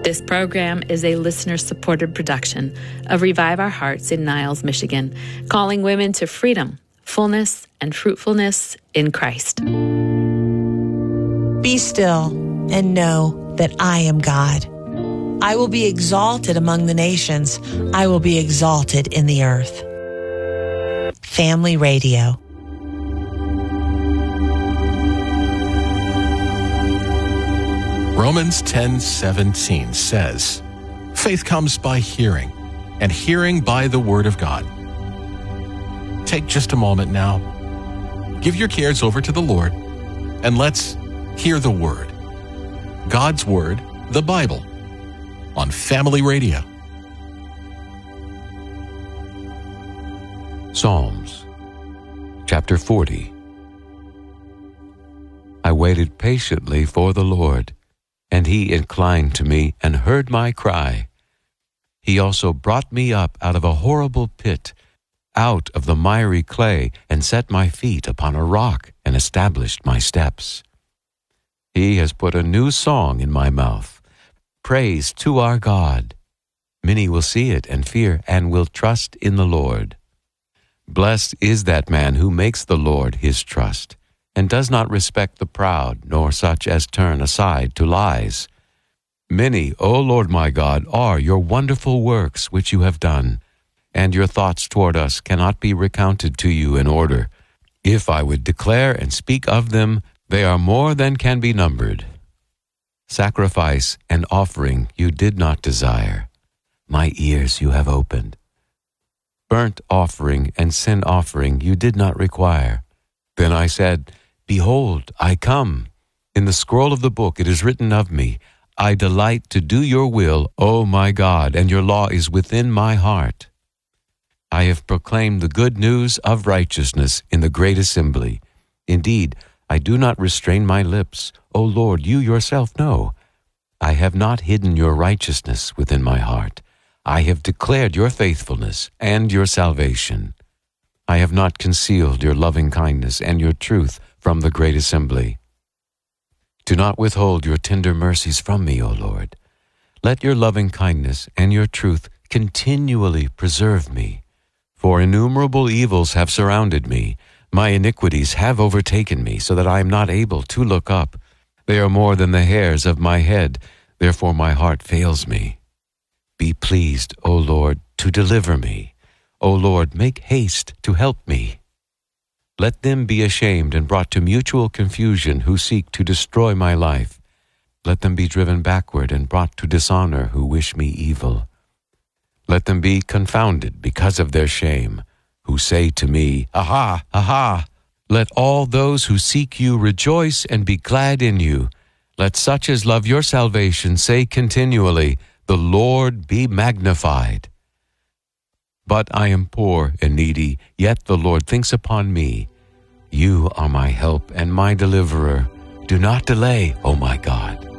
This program is a listener-supported production of Revive Our Hearts in Niles, Michigan, calling women to freedom, fullness, and fruitfulness in Christ. Be still and know that I am God. I will be exalted among the nations. I will be exalted in the earth. Family Radio. Romans 10:17 says, "Faith comes by hearing, and hearing by the Word of God." Take just a moment now. Give your cares over to the Lord, and let's hear the Word. God's Word, the Bible, on Family Radio. Psalms, chapter 40. I waited patiently for the Lord, and He inclined to me and heard my cry. He also brought me up out of a horrible pit, out of the miry clay, and set my feet upon a rock and established my steps. He has put a new song in my mouth, praise to our God. Many will see it and fear and will trust in the Lord. Blessed is that man who makes the Lord his trust, and does not respect the proud, nor such as turn aside to lies. Many, O Lord my God, are your wonderful works which you have done, and your thoughts toward us cannot be recounted to you in order. If I would declare and speak of them, they are more than can be numbered. Sacrifice and offering you did not desire. My ears you have opened. Burnt offering and sin offering you did not require. Then I said, Behold, I come. In the scroll of the book it is written of me, I delight to do your will, O my God, and your law is within my heart. I have proclaimed the good news of righteousness in the great assembly. Indeed, I do not restrain my lips. O Lord, you yourself know. I have not hidden your righteousness within my heart. I have declared your faithfulness and your salvation. I have not concealed your loving kindness and your truth from the great assembly. Do not withhold your tender mercies from me, O Lord. Let your loving kindness and your truth continually preserve me. For innumerable evils have surrounded me. My iniquities have overtaken me, so that I am not able to look up. They are more than the hairs of my head, therefore my heart fails me. Be pleased, O Lord, to deliver me. O Lord, make haste to help me. Let them be ashamed and brought to mutual confusion who seek to destroy my life. Let them be driven backward and brought to dishonor who wish me evil. Let them be confounded because of their shame, who say to me, Aha, aha! Let all those who seek you rejoice and be glad in you. Let such as love your salvation say continually, The Lord be magnified. But I am poor and needy, yet the Lord thinks upon me. You are my help and my deliverer. Do not delay, O my God.